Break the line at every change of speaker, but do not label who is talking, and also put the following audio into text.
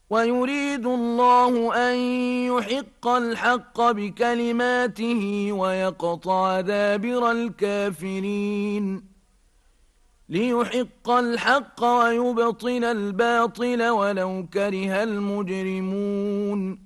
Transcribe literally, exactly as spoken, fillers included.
ويريد الله أن يحق الحق بكلماته ويقطع دابر الكافرين ليحق الحق ويبطل الباطل ولو كره المجرمون